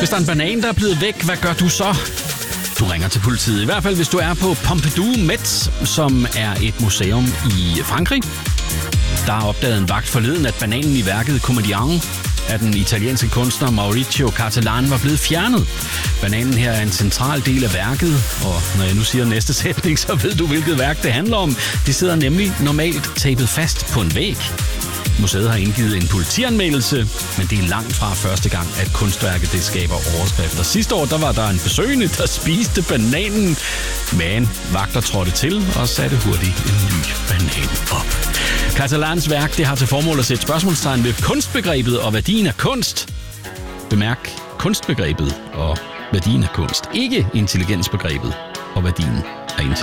Hvis der er en banan, der er blevet væk, hvad gør du så? Du ringer til politiet. I hvert fald, hvis du er på Pompidou Metz, som er et museum i Frankrig. Der har opdaget en vagt forleden, at bananen i værket Comedian af den italienske kunstner Maurizio Cattelan var blevet fjernet. Bananen her er en central del af værket, og når jeg nu siger næste sætning, så ved du, hvilket værk det handler om. Det sidder nemlig normalt tapet fast på en væg. Museet har indgivet en politianmeldelse, men det er langt fra første gang, at kunstværket det skaber overskrifter. Sidste år der var der en besøgende, der spiste bananen, men vagter trådte til og satte hurtigt en ny banan op. Catalans værk det har til formål at sætte spørgsmålstegn ved kunstbegrebet og værdien af kunst. Bemærk kunstbegrebet og værdien af kunst, ikke intelligensbegrebet og værdien af intelligens.